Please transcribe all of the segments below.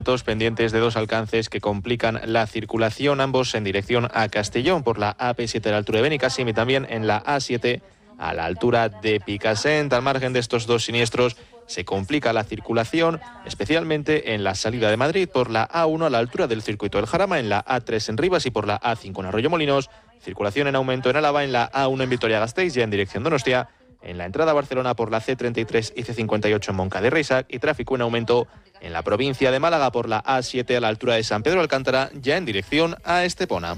pendientes de dos alcances que complican la circulación, ambos en dirección a Castellón, por la AP7 a la altura de Benicàssim y también en la A7 a la altura de Picassent. Al margen de estos dos siniestros, se complica la circulación, especialmente en la salida de Madrid por la A1 a la altura del Circuito del Jarama, en la A3 en Rivas y por la A5 en Arroyomolinos. Circulación en aumento en Álava, en la A1 en Vitoria-Gasteiz, ya en dirección Donostia, en la entrada a Barcelona por la C33 y C58 en Moncada y Reisac, y tráfico en aumento en la provincia de Málaga por la A7 a la altura de San Pedro Alcántara, ya en dirección a Estepona.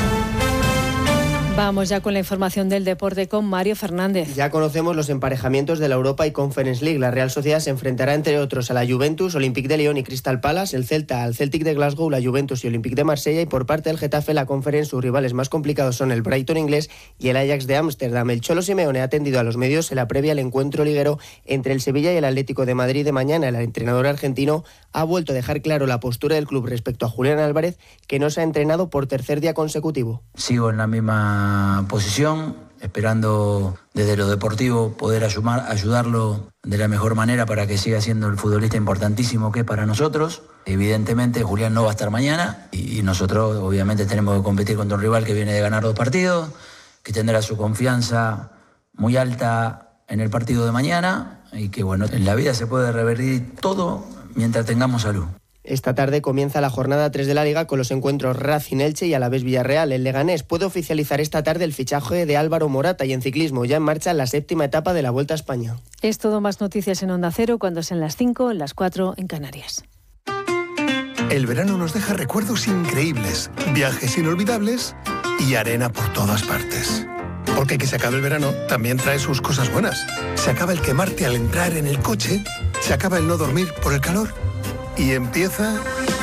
Vamos ya con la información del deporte con Mario Fernández. Ya conocemos los emparejamientos de la Europa y Conference League. La Real Sociedad se enfrentará entre otros a la Juventus, Olympique de Lyon y Crystal Palace, el Celta al Celtic de Glasgow, la Juventus y Olympique de Marsella, y por parte del Getafe la Conference sus rivales más complicados son el Brighton inglés y el Ajax de Ámsterdam. El Cholo Simeone ha atendido a los medios en la previa al encuentro liguero entre el Sevilla y el Atlético de Madrid de mañana. El entrenador argentino ha vuelto a dejar claro la postura del club respecto a Julián Álvarez, que no se ha entrenado por tercer día consecutivo. Sigo en la misma posición, esperando desde lo deportivo poder ayudarlo de la mejor manera para que siga siendo el futbolista importantísimo que es para nosotros. Evidentemente Julián no va a estar mañana y nosotros obviamente tenemos que competir contra un rival que viene de ganar 2 partidos, que tendrá su confianza muy alta en el partido de mañana y que bueno, en la vida se puede revertir todo mientras tengamos salud. Esta tarde comienza la jornada 3 de la Liga con los encuentros Racing-Elche y Alavés Villarreal. El Leganés puede oficializar esta tarde el fichaje de Álvaro Morata, y en ciclismo ya en marcha la 7ª etapa de la Vuelta a España. Es todo, más noticias en Onda Cero cuando sean las 5, en las 4 en Canarias. El verano nos deja recuerdos increíbles, viajes inolvidables y arena por todas partes. Porque que se acabe el verano también trae sus cosas buenas. Se acaba el quemarte al entrar en el coche, se acaba el no dormir por el calor y empieza...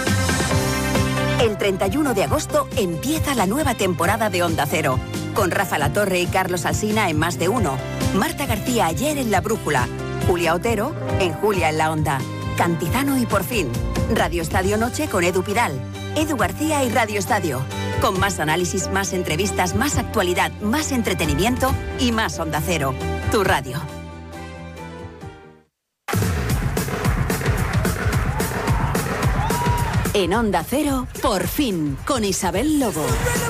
El 31 de agosto empieza la nueva temporada de Onda Cero, con Rafa Latorre y Carlos Alsina en Más de Uno, Marta García ayer en La Brújula, Julia Otero en Julia en la Onda, Cantizano y Por Fin, Radio Estadio Noche con Edu Pidal, Edu García y Radio Estadio, con más análisis, más entrevistas, más actualidad, más entretenimiento y más Onda Cero, tu radio. En Onda Cero, Por Fin, con Isabel Lobo.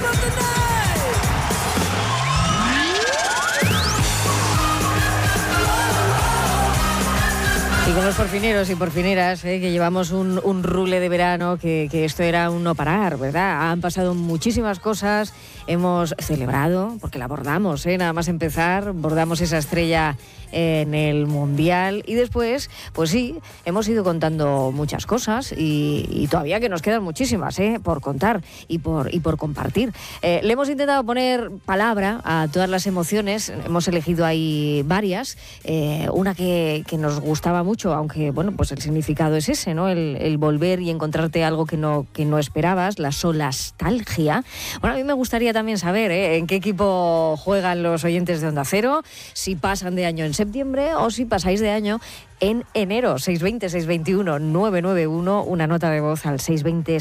Y con los porfineros y porfineras, que llevamos un rule de verano, que esto era un no parar, ¿verdad? Han pasado muchísimas cosas, hemos celebrado, porque la bordamos, nada más empezar, bordamos esa estrella en el Mundial, y después, pues sí, hemos ido contando muchas cosas y todavía que nos quedan muchísimas por contar y por compartir. Le hemos intentado poner palabra a todas las emociones, hemos elegido ahí varias, una que nos gustaba mucho, aunque bueno, pues el significado es ese, ¿no? El volver y encontrarte algo que no esperabas, la solastalgia. Bueno, a mí me gustaría también saber en qué equipo juegan los oyentes de Onda Cero, si pasan de año en septiembre o si pasáis de año en enero. 620-621-991, una nota de voz al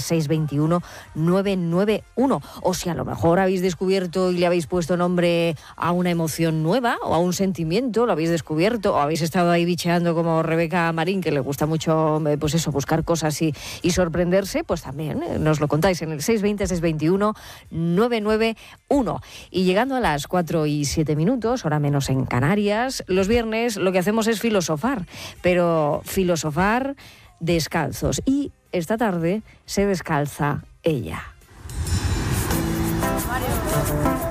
620-621-991. O si a lo mejor habéis descubierto y le habéis puesto nombre a una emoción nueva o a un sentimiento, lo habéis descubierto, o habéis estado ahí bicheando como Rebeca Marín, que le gusta mucho pues eso, buscar cosas y sorprenderse, pues también nos lo contáis en el 620-621-991. Y llegando a las 4:07, hora menos en Canarias, los viernes lo que hacemos es filosofar, pero filosofar descalzos. Y esta tarde se descalza ella.